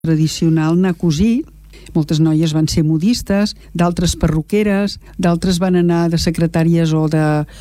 tradicional anar a cosir. Moltes noies van ser modistes, d'altres perruqueres, d'altres van anar de secretàries o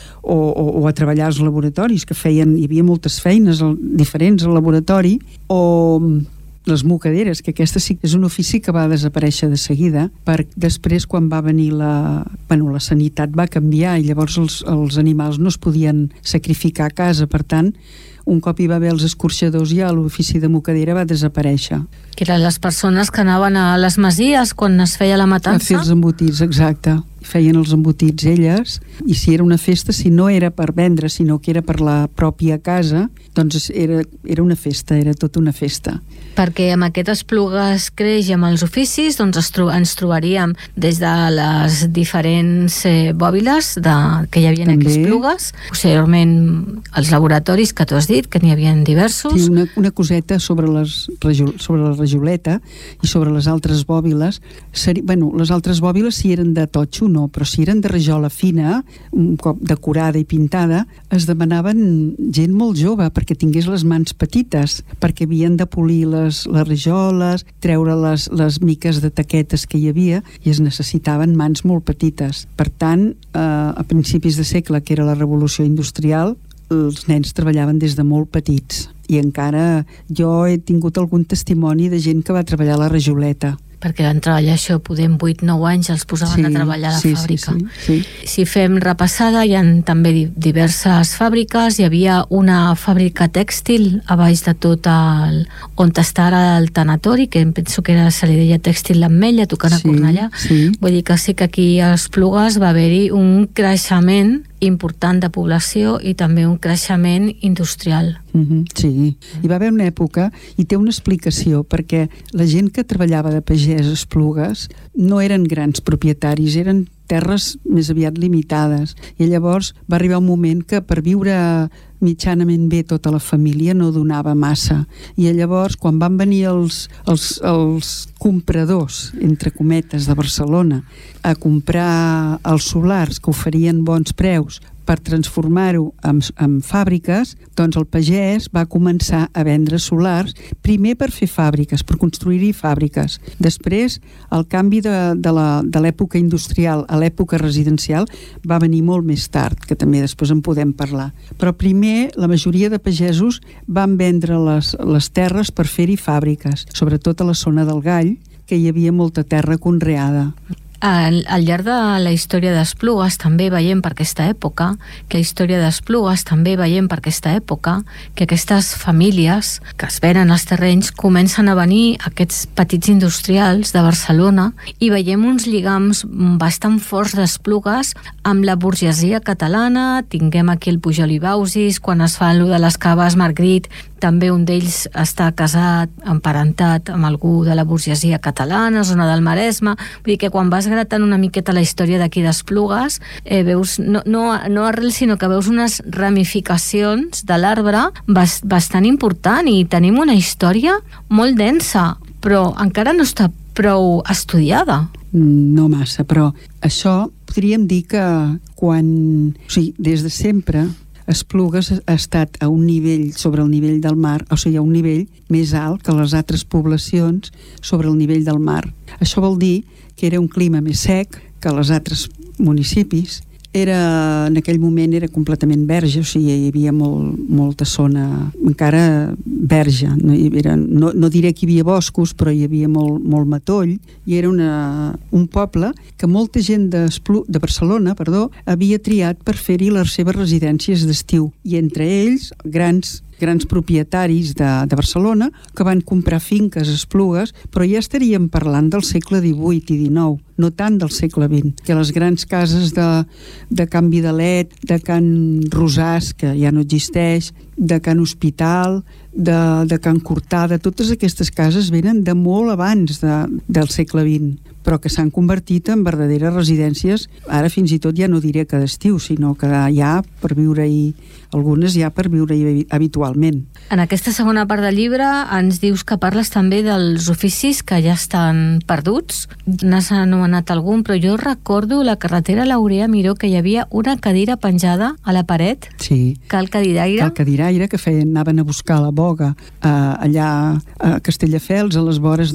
a treballar als laboratoris, que feien, hi havia moltes feines diferents al laboratori, o les mocaderes, que aquesta sí que és un ofici que va desaparèixer de seguida, després quan va venir la sanitat va canviar i llavors els animals no es podien sacrificar a casa, per tant un cop hi va haver els escorxadors ja l'ofici de mocadera va desaparèixer. Que eren les persones que anaven a les masies quan es feia la matança? A fer els embotits, exacte. Feien els embotits elles, i si era una festa, si no era per vendre, sinó que era per la pròpia casa, doncs era una festa, era tota una festa. Perquè amb aquest Esplugues creix i amb els oficis doncs ens trobaríem des de les diferents bòbiles que hi havia aquí a Esplugues, posteriorment els laboratoris que tu has dit, que n'hi havia diversos. Sí, una coseta sobre la rajoleta i sobre les altres bòbiles. Les altres bòbiles si eren de totxo no, però si eren de rajola fina, un cop decorada i pintada, es demanaven gent molt jove perquè tingués les mans petites, perquè havien de polir les rajoles, treure les miques de taquetes que hi havia, i es necessitaven mans molt petites. Per tant, a principis de segle, que era la revolució industrial, els nens treballaven des de molt petits, i encara jo he tingut algun testimoni de gent que va treballar a la rajoleta. Perquè van treballar això, poder en 8-9 anys els posaven a treballar a la fàbrica. Sí. Si fem repassada, hi ha també diverses fàbriques. Hi havia una fàbrica tèxtil a baix de tot on està ara el tanatori, que em penso que se li deia tèxtil l'Ametlla, tocant a Cornellà. Vull dir que sí que aquí a Esplugues va haver-hi un creixement important de població i també un creixement industrial. Sí, hi va haver una època, i té una explicació, perquè la gent que treballava de pagès a Esplugues no eren grans propietaris, eren terres més aviat limitades, i llavors va arribar un moment que per viure mitjanament bé tota la família no donava massa, i llavors quan van venir els compradors, entre cometes, de Barcelona a comprar els solars que oferien bons preus per transformar-ho en fàbriques, doncs el pagès va començar a vendre solars, primer per fer fàbriques, per construir-hi fàbriques. Després, el canvi de l'època industrial a l'època residencial va venir molt més tard, que també després en podem parlar. Però primer, la majoria de pagesos van vendre les terres per fer-hi fàbriques, sobretot a la zona del Gall, que hi havia molta terra conreada. Al llarg de la història d'Esplugues també veiem per aquesta època que aquestes famílies que es venen als terrenys comencen a venir aquests petits industrials de Barcelona, i veiem uns lligams bastant forts d'Esplugues amb la burgesia catalana. Tinguem aquí el Pujol i Bausis, quan es fa allò de les caves Margrit, també un d'ells està casat, emparentat amb algú de la burgesia catalana, zona del Maresme. Vull dir que quan vas gratant una miqueta la història d'aquí d'Esplugues, veus, no arrel, sinó que veus unes ramificacions de l'arbre bastant important, i tenim una història molt densa, però encara no està prou estudiada. No massa, però això podríem dir que des de sempre Esplugues ha estat a un nivell sobre el nivell del mar, o sigui, a un nivell més alt que les altres poblacions sobre el nivell del mar. Això vol dir que era un clima més sec que els altres municipis. En aquell moment era completament verge, o sigui, hi havia molta zona encara verge. No diré que hi havia boscos, però hi havia molt matoll, i era un poble que molta gent de Barcelona havia triat per fer-hi les seves residències d'estiu, i entre ells grans propietaris de Barcelona que van comprar finques a Esplugues, però ja estaríem parlant del segle XVIII i XIX, no tant del segle XX, que les grans cases de Can Vidalet, de Can Rosàs, que ja no existeix, de Can Hospital, de Can Cortada, totes aquestes cases venen de molt abans del segle XX, però que s'han convertit en verdaderes residències, ara fins i tot ja no diré que d'estiu, sinó que ja per viure-hi, algunes ja per viure-hi habitualment. En aquesta segona part del llibre ens dius que parles també dels oficis que ja estan perduts. N'has anomenat algun, però jo recordo la carretera Laurea Miró, que hi havia una cadira penjada a la paret. Sí. Cal Cadiraire, que anaven a buscar la boga allà a Castelldefels, a les vores